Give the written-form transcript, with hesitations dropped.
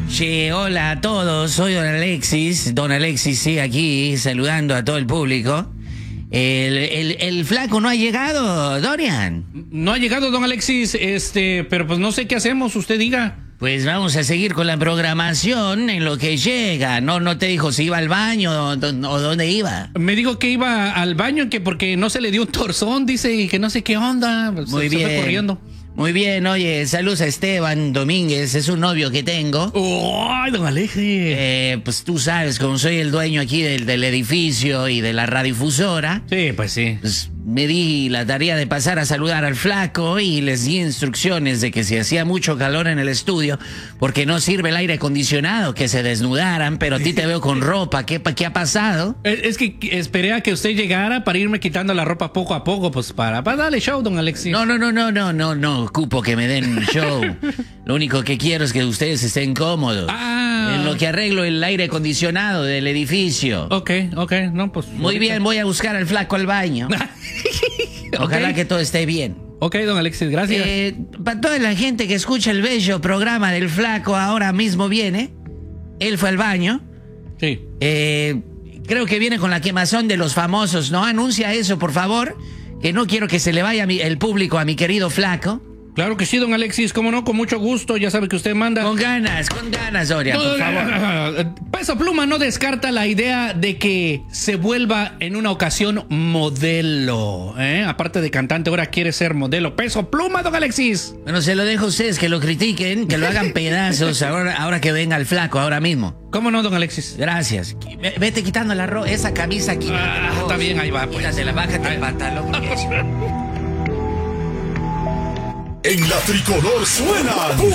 Sí, hola a todos, soy Don Alexis, sí, aquí saludando a todo el público. El flaco no ha llegado, Dorian. No ha llegado, don Alexis, pero pues no sé qué hacemos, usted diga. Pues vamos a seguir con la programación en lo que llega. No te dijo si iba al baño o dónde iba. Me dijo que iba al baño, que porque no se le dio un torzón, dice, y que no sé qué onda. Muy bien. Se fue corriendo. Muy bien, oye, saludos a Esteban Domínguez, es un novio que tengo. ¡Ay, don Alexis! Pues tú sabes, como soy el dueño aquí del edificio y de la radiodifusora. Sí, pues sí. Pues me di la tarea de pasar a saludar al flaco y les di instrucciones de que si hacía mucho calor en el estudio, porque no sirve el aire acondicionado, que se desnudaran, pero a ti te veo con ropa. ¿Qué ha pasado? Es que esperé a que usted llegara para irme quitando la ropa poco a poco, pues para darle show, don Alexis. No, ocupo que me den show. Lo único que quiero es que ustedes estén cómodos. En lo que arreglo el aire acondicionado del edificio. Ok, no, pues... Muy bien, voy a buscar al flaco al baño. Ojalá que todo esté bien. Ok, don Alexis, gracias. Para toda la gente que escucha el bello programa del flaco, ahora mismo viene. Él fue al baño. Sí. Creo que viene con la quemazón de los famosos, ¿no? Anuncia eso, por favor. Que no quiero que se le vaya el público a mi querido flaco. Claro que sí, don Alexis, cómo no, con mucho gusto, ya sabe que usted manda. Con ganas, Dorian, por favor. Peso Pluma no descarta la idea de que se vuelva en una ocasión modelo, aparte de cantante, ahora quiere ser modelo. Peso Pluma, don Alexis. Bueno, se lo dejo a ustedes, que lo critiquen, que lo hagan pedazos ahora que venga el flaco, ahora mismo. ¿Cómo no, don Alexis? Gracias. Vete quitando esa camisa aquí. Está bien, ahí va, pues. Quítatela, bájate el pantalón. En la tricolor suenan